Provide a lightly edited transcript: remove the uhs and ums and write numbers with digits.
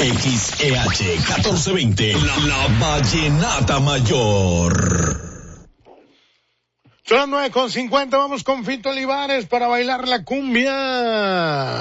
XEH 1420, la Vallenata Mayor. Son las 9:50, vamos con Fito Olivares para bailar la cumbia.